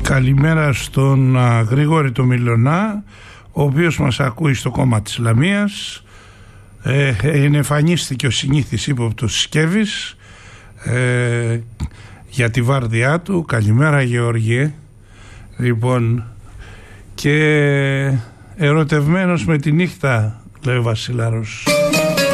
Καλημέρα στον Γρηγόρη το Μιλωνά, ο οποίος μας ακούει στο κόμμα της Λαμίας. Εμφανίστηκε ο συνήθις ύποπτος Σκεύης για τη βάρδιά του. Καλημέρα Γεώργιε. Λοιπόν, και ερωτευμένος με τη νύχτα, λέει ο Βασιλάρος.